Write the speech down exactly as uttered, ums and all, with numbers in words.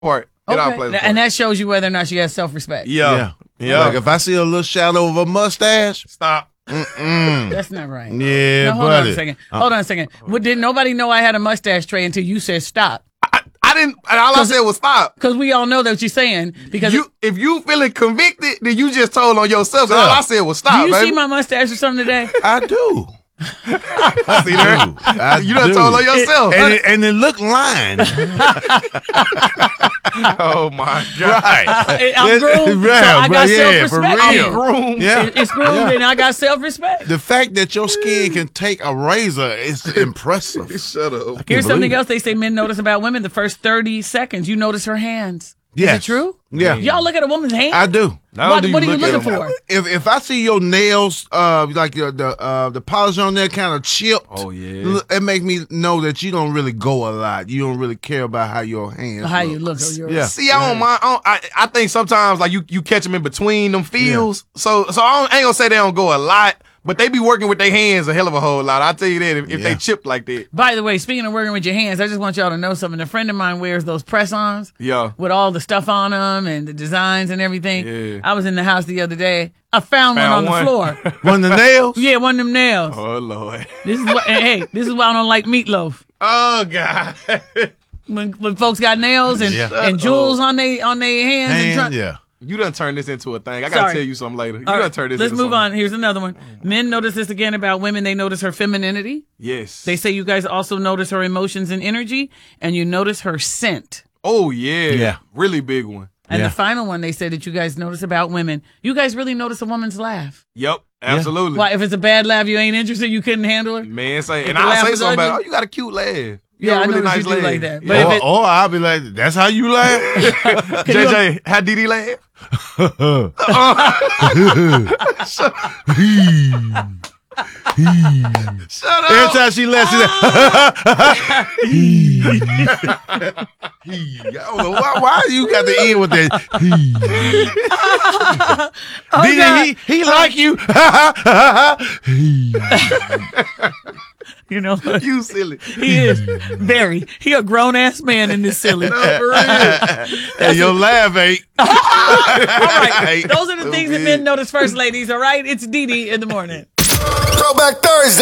part. It all Okay. plays a part. And that shows you whether or not she has self-respect. Yeah. Yeah. Yeah. Like if I see a little shadow of a mustache, Stop. mm-mm. That's not right. Yeah, Now, hold buddy. on a second. Hold on a second. Well, did nobody know I had a mustache tray until you said stop? I, I didn't. And all I said was stop. Because we all know that what you're saying. Because You, if you feeling convicted, then you just told on yourself. So all I said was stop. do you baby. see my mustache or something today? I do. I see there. I You done do. told on yourself. And it, and it look lined. Oh my God. Right. I- I'm groomed, Right, so I got but yeah, for self-respect. real. I'm Groomed. Yeah. It- It's groomed Yeah. and I got self-respect. The fact that your skin can take a razor is impressive. Shut up. Here's something believe it. else they say men notice about women. The first thirty seconds, you notice her hands. Is Yes. it true? Yeah. Y'all look at a woman's hand? I do. Not What, only do what are you look at looking them- for? If if I see your nails, uh, like the the uh, the polish on there kind of chipped, Oh, yeah. l- it make me know that you don't really go a lot. You don't really care about how your hands. How look. you look? Oh, you're Yeah. See, I don't mind. I, don't, I I think sometimes like you you catch them in between them fields. So so I, don't, I ain't gonna say they don't go a lot, but they be working with their hands a hell of a whole lot. I'll tell you that if, if Yeah. they chip like that. By the way, speaking of working with your hands, I just want y'all to know something. A friend of mine wears those press-ons Yeah. with all the stuff on them and the designs and everything. Yeah. I was in the house the other day. I found, Found one on one. the floor. One of the nails. Yeah, one of them nails. Oh Lord. This is what. and hey, this is why I don't like meatloaf. Oh God. When, when folks got nails and, Yeah. and jewels on they on their hands. and Hand, dr- yeah. You done turned this into a thing. I gotta Sorry. tell you something later. You All done right, turned this let's into move something. on. Here's another one. Men notice this again about women. They notice her femininity. Yes. They say you guys also notice her emotions and energy, and you notice her scent. Oh yeah. Yeah. Really big one. And Yeah. the final one they say that you guys notice about women, you guys really notice a woman's laugh. Yep. Absolutely. Why, if it's a bad laugh, you ain't interested, you couldn't handle it? Man, say If and the I laugh say is something about, ugly- oh, you got a cute laugh. You Yeah, got I a really noticed nice you do laugh. like that. But Yeah. if Or, it- or I'll be like, that's how you laugh? J J, how did he laugh? Shut Every up. time she laughs, she's like, I don't know why, why you got the end with that? Oh, Did God. he, he like you? You know, You silly. he is very. He a grown ass man in this silly. No, for real. And your laugh ain't. All right, those are the So things that big. men notice first, ladies. All right, it's Dee Dee in the morning. Throwback Thursday.